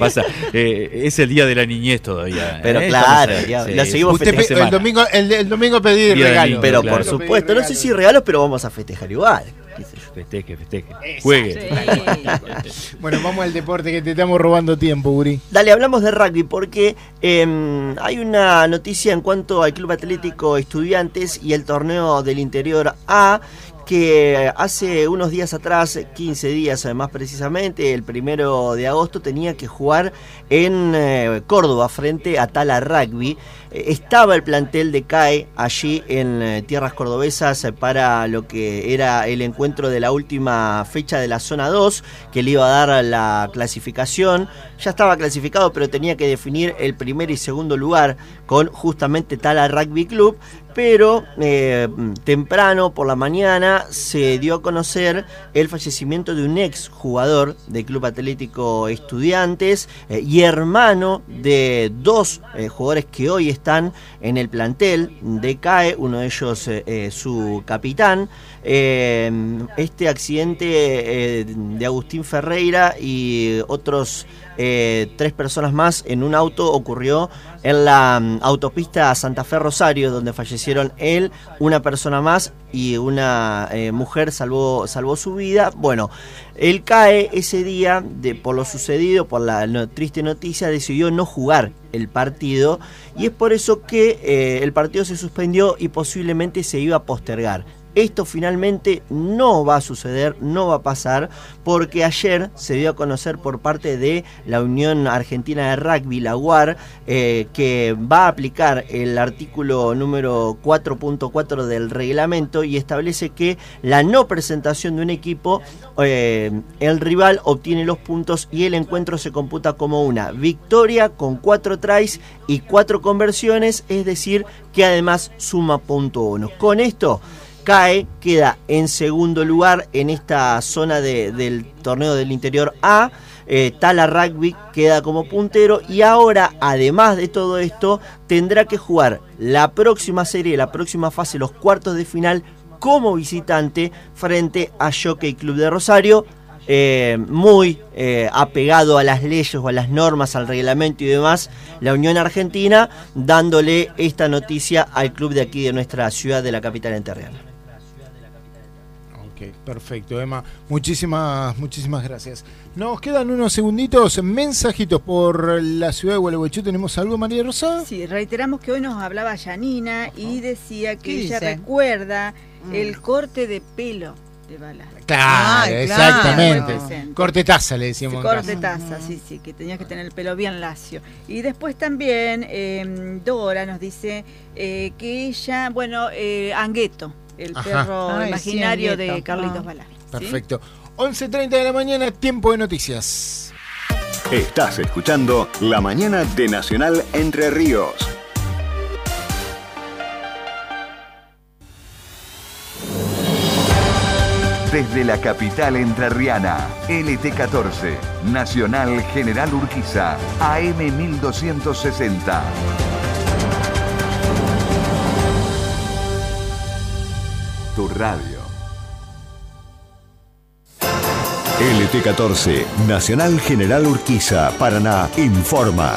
Pasa, es el día de la niñez todavía. Pero claro, sí. la seguimos festejando. El domingo pedí regalo. Pero claro. por supuesto, no sé si regalos, pero vamos a festejar igual. Festeje. Juegue. Sí. Bueno, vamos al deporte que te estamos robando tiempo, Uri. Dale, hablamos de rugby porque hay una noticia en cuanto al Club Atlético Estudiantes y el torneo del Interior A, que hace unos días atrás, 15 días más precisamente, el 1 de agosto, tenía que jugar en Córdoba frente a Tala Rugby. Estaba el plantel de CAE allí en tierras cordobesas para lo que era el encuentro de la última fecha de la zona 2, que le iba a dar la clasificación. Ya estaba clasificado, pero tenía que definir el primer y segundo lugar con justamente Tala Rugby Club. Pero temprano por la mañana se dio a conocer el fallecimiento de un ex jugador del Club Atlético Estudiantes y hermano de dos jugadores que hoy están en el plantel de CAE, uno de ellos su capitán. Este accidente de Agustín Ferreira y otros 3 personas más en un auto ocurrió en la autopista Santa Fe Rosario, donde fallecieron él, una persona más y una mujer salvó su vida. Bueno, el CAE ese día, por lo sucedido, por la triste noticia, decidió no jugar el partido y es por eso que el partido se suspendió y posiblemente se iba a postergar. Esto finalmente no va a suceder, no va a pasar, porque ayer se dio a conocer por parte de la Unión Argentina de Rugby, la UAR, que va a aplicar el artículo número 4.4 del reglamento y establece que la no presentación de un equipo, el rival obtiene los puntos y el encuentro se computa como una victoria con 4 tries y 4 conversiones, es decir, que además suma punto bonus. Con esto, CAE queda en segundo lugar en esta zona del torneo del Interior A. Tala Rugby queda como puntero y ahora, además de todo esto, tendrá que jugar la próxima serie, la próxima fase, los cuartos de final como visitante frente a Jockey Club de Rosario. Muy apegado a las leyes o a las normas, al reglamento y demás, la Unión Argentina, dándole esta noticia al club de aquí de nuestra ciudad, de la capital entrerriana. Perfecto, Emma. Muchísimas gracias. Nos quedan unos segunditos, mensajitos por la ciudad de Gualeguaychú. ¿Tenemos algo, María Rosa? Sí, reiteramos que hoy nos hablaba Yanina y decía que ella recuerda el corte de pelo de Balá. Claro, exactamente. Cortetaza le decíamos. Sí, cortetaza, sí, que tenías que tener el pelo bien lacio. Y después también Dora nos dice que ella, Angueto, el perro imaginario de Carlitos Balá. Perfecto. 11:30 de la mañana, tiempo de noticias. Estás escuchando La Mañana de Nacional Entre Ríos. Desde la capital entrerriana, LT14, Nacional General Urquiza, AM 1260. Tu radio. LT14, Nacional General Urquiza, Paraná, informa.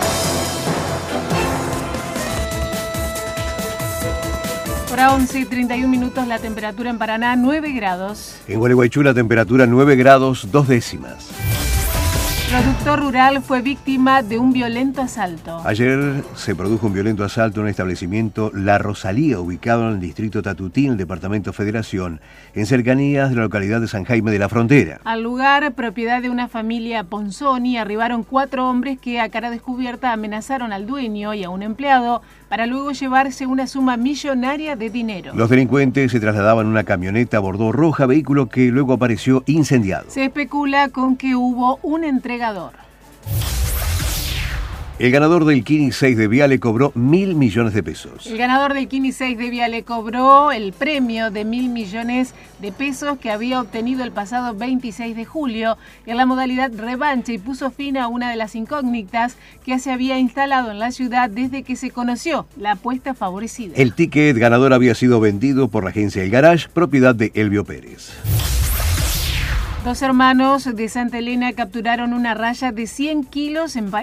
Ahora 11:31, la temperatura en Paraná 9 grados. En Gualeguaychú la temperatura 9 grados 2 décimas. Productor rural fue víctima de un violento asalto. Ayer se produjo un violento asalto en un establecimiento La Rosalía, ubicado en el distrito Tatutí, en el departamento Federación, en cercanías de la localidad de San Jaime de la Frontera. Al lugar, propiedad de una familia Ponzoni, arribaron 4 hombres que a cara descubierta amenazaron al dueño y a un empleado para luego llevarse una suma millonaria de dinero. Los delincuentes se trasladaban en una camioneta Bordeaux roja, vehículo que luego apareció incendiado. Se especula con que hubo un entregador. El ganador del Kini 6 de Viale cobró 1.000 millones de pesos. El ganador del Kini 6 de Viale cobró el premio de 1.000 millones de pesos que había obtenido el pasado 26 de julio en la modalidad revancha y puso fin a una de las incógnitas que se había instalado en la ciudad desde que se conoció la apuesta favorecida. El ticket ganador había sido vendido por la agencia El Garage, propiedad de Elvio Pérez. Dos hermanos de Santa Elena capturaron una raya de 100 kilos